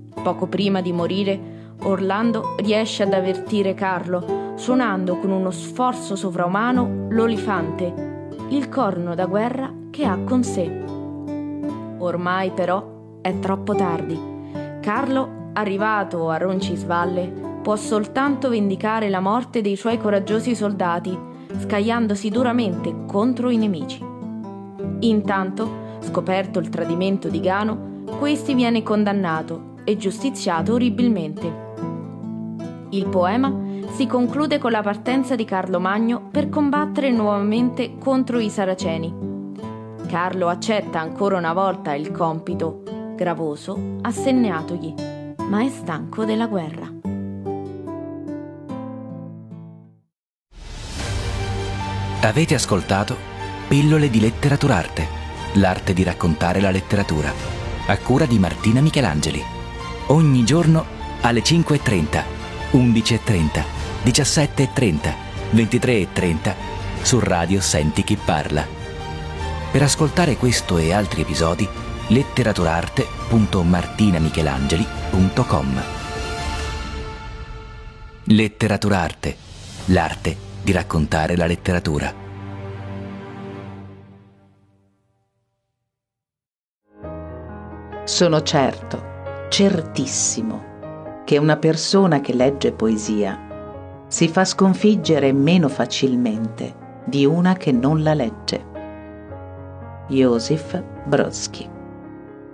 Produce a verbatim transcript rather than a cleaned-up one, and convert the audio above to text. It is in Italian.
Poco prima di morire, Orlando riesce ad avvertire Carlo, suonando con uno sforzo sovraumano l'olifante, il corno da guerra che ha con sé. Ormai però è troppo tardi. Carlo, arrivato a Roncisvalle, può soltanto vendicare la morte dei suoi coraggiosi soldati, scagliandosi duramente contro i nemici. Intanto, scoperto il tradimento di Gano, questi viene condannato e giustiziato orribilmente. Il poema si conclude con la partenza di Carlo Magno per combattere nuovamente contro i Saraceni. Carlo accetta ancora una volta il compito gravoso assegnaatogli, ma è stanco della guerra. Avete ascoltato Pillole di Letteraturarte, l'arte di raccontare la letteratura, a cura di Martina Michelangeli. Ogni giorno alle cinque e trenta, undici e trenta, diciassette e trenta, ventitré e trenta su Radio Senti Chi Parla. Per ascoltare questo e altri episodi, letteraturarte punto martinamichelangeli punto com. Letteraturarte, l'arte di raccontare la letteratura. Sono certo, certissimo, che una persona che legge poesia si fa sconfiggere meno facilmente di una che non la legge. Josif Brodsky.